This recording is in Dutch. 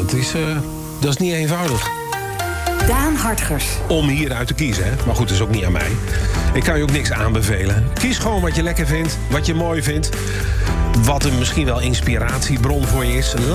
dat is niet eenvoudig. Daan Hartgers. Om hieruit te kiezen, hè? Maar goed, dat is ook niet aan mij. Ik kan je ook niks aanbevelen. Kies gewoon wat je lekker vindt, wat je mooi vindt. Wat een misschien wel inspiratiebron voor je is.